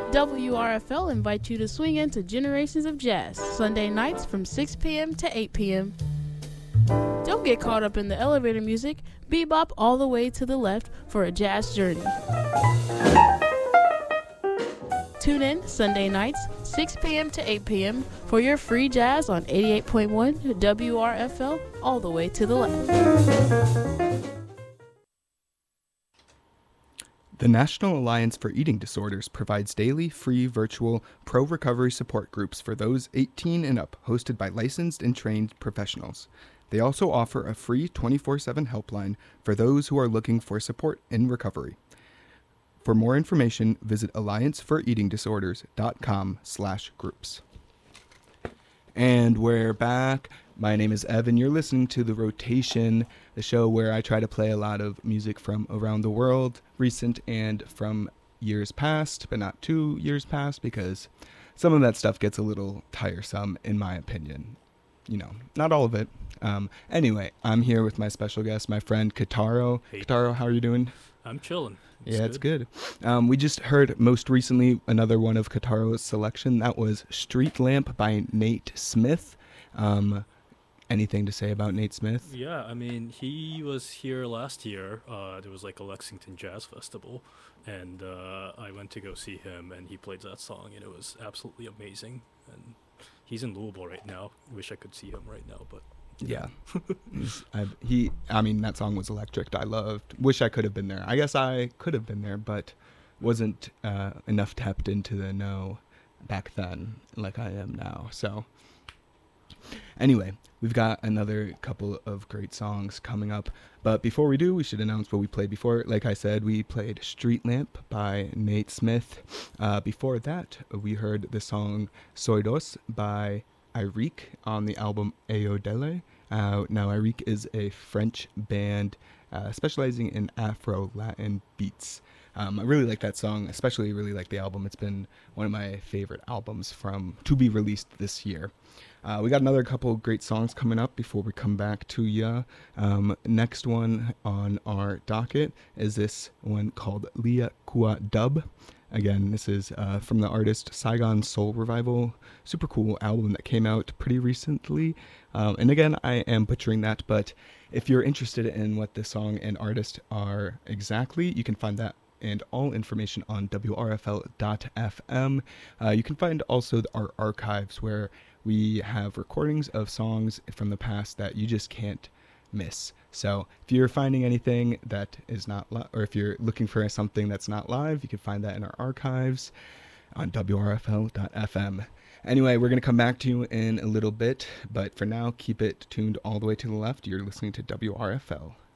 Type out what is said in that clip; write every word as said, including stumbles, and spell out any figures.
W R F L invites you to swing into Generations of Jazz, Sunday nights from six p.m. to eight p.m. Don't get caught up in the elevator music. Bebop all the way to the left for a jazz journey. Tune in Sunday nights, six p.m. to eight p.m. for your free jazz on eighty-eight point one W R F L all the way to the left. The National Alliance for Eating Disorders provides daily, free, virtual, pro-recovery support groups for those eighteen and up, hosted by licensed and trained professionals. They also offer a free twenty-four seven helpline for those who are looking for support in recovery. For more information, visit alliance for eating disorders dot com slash groups. And we're back. My name is Evan. You're listening to The Rotation, the show where I try to play a lot of music from around the world, recent and from years past, but not two years past, because some of that stuff gets a little tiresome, in my opinion. You know, not all of it. Um, anyway, I'm here with my special guest, my friend Kitaro. Hey. Kitaro, how are you doing? I'm chilling. It's yeah, good. it's good. Um, we just heard most recently another one of Kitaro's selection. That was Street Lamp by Nate Smith. Um, anything to say about Nate Smith? Yeah, I mean, he was here last year. Uh, there was like a Lexington Jazz Festival, and uh, I went to go see him, and he played that song, and it was absolutely amazing. And he's in Louisville right now. Wish I could see him right now, but Yeah. I, he, I mean, that song was electric. I loved. Wish I could have been there. I guess I could have been there, but wasn't uh, enough tapped into the know back then like I am now. So anyway, we've got another couple of great songs coming up. But before we do, we should announce what we played before. Like I said, we played Street Lamp by Nate Smith. Uh, before that, we heard the song Soy Dos by Irique on the album Ayodele. Uh, now, Irique is a French band uh, specializing in Afro-Latin beats. Um, I really like that song, especially really like the album. It's been one of my favorite albums from to be released this year. Uh, we got another couple of great songs coming up before we come back to ya. Um, next one on our docket is this one called Lia Kua Dub. Again, this is uh, from the artist Saigon Soul Revival. Super cool album that came out pretty recently. Um, and again, I am butchering that, but if you're interested in what the song and artist are exactly, you can find that and all information on W R F L dot F M. Uh, you can find also our archives where we have recordings of songs from the past that you just can't miss. So if you're finding anything that is not li- or if you're looking for something that's not live, you can find that in our archives on W R F L dot F M. Anyway, we're going to come back to you in a little bit, but for now, keep it tuned all the way to the left. You're listening to W R F L.